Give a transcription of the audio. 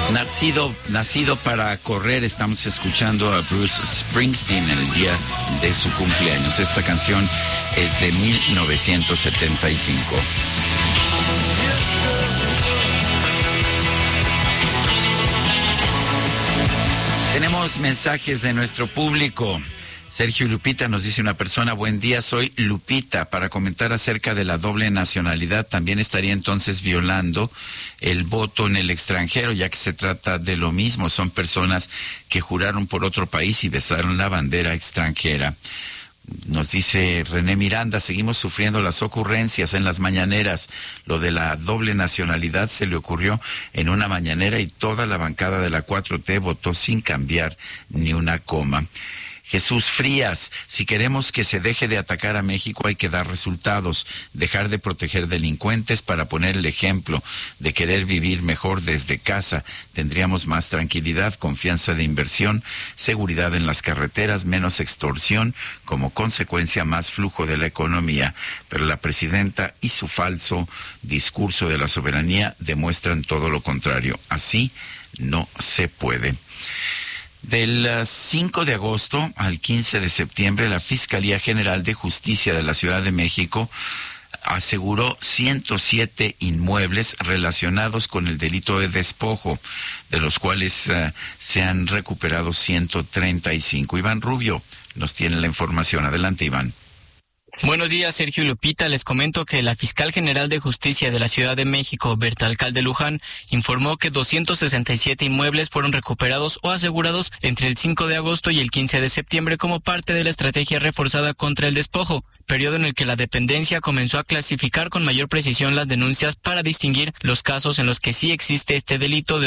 Nacido para correr, estamos escuchando a Bruce Springsteen en el día de su cumpleaños. Esta canción es de 1975. Tenemos mensajes de nuestro público. Sergio Lupita nos dice una persona: buen día, soy Lupita, para comentar acerca de la doble nacionalidad. También estaría entonces violando el voto en el extranjero, ya que se trata de lo mismo. Son personas que juraron por otro país y besaron la bandera extranjera. Nos dice René Miranda: seguimos sufriendo las ocurrencias en las mañaneras. Lo de la doble nacionalidad se le ocurrió en una mañanera y toda la bancada de la 4T votó sin cambiar ni una coma. Jesús Frías: si queremos que se deje de atacar a México, hay que dar resultados, dejar de proteger delincuentes para poner el ejemplo de querer vivir mejor desde casa. Tendríamos más tranquilidad, confianza de inversión, seguridad en las carreteras, menos extorsión, como consecuencia más flujo de la economía. Pero la presidenta y su falso discurso de la soberanía demuestran todo lo contrario. Así no se puede. Del 5 de agosto al 15 de septiembre, la Fiscalía General de Justicia de la Ciudad de México aseguró 107 inmuebles relacionados con el delito de despojo, de los cuales se han recuperado 135. Iván Rubio nos tiene la información. Adelante, Iván. Buenos días, Sergio y Lupita. Les comento que la Fiscal General de Justicia de la Ciudad de México, Berta Alcalde Luján, informó que 267 inmuebles fueron recuperados o asegurados entre el 5 de agosto y el 15 de septiembre como parte de la estrategia reforzada contra el despojo, periodo en el que la dependencia comenzó a clasificar con mayor precisión las denuncias para distinguir los casos en los que sí existe este delito de